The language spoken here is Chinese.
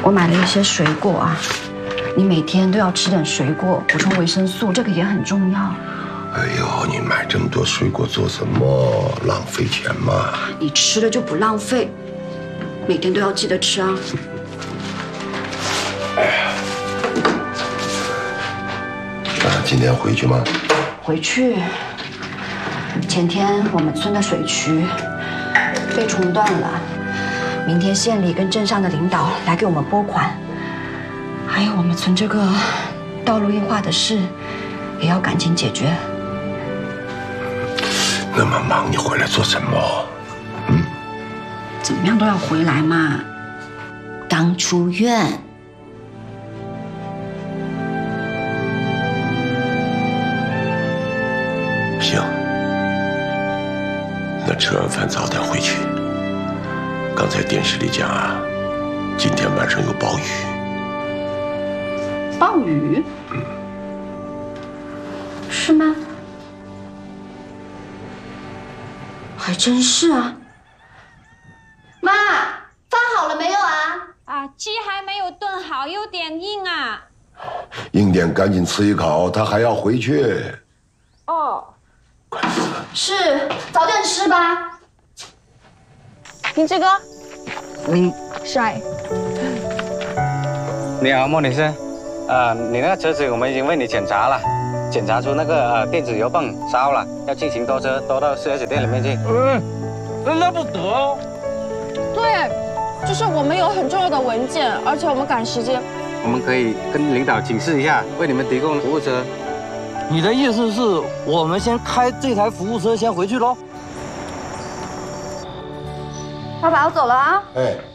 我买了一些水果啊，你每天都要吃点水果，补充维生素，这个也很重要。 哎呦，你买这么多水果做什么？浪费钱嘛！ 你吃了就不浪费，每天都要记得吃啊。 哎呀，今天回去吗？ 回去。前天我们村的水渠被冲断了，明天县里跟镇上的领导来给我们拨款，还有我们村这个道路硬化的事，也要赶紧解决。 那么忙，你回来做什么？ 怎么样都要回来嘛。刚出院。 行，那吃完饭早点回去。刚才电视里讲啊，今天晚上有暴雨。 暴雨？是吗？还真是啊。妈，饭好了没有啊？ 鸡还没有炖好，有点硬啊。 硬点赶紧吃一口，他还要回去。 哦， 快吃。 是，早点吃吧。 平志哥，帅。 你好，莫女士。你那个车子我们已经为你检查了，检查出那个电子油泵烧了，要进行拖车拖到4S店里面去。 那不得哦。 对，就是我们有很重要的文件，而且我们赶时间。 我们可以跟领导请示一下，为你们提供服务车。 你的意思是我们先开这台服务车先回去喽？ 爸爸，我走了啊。 哎。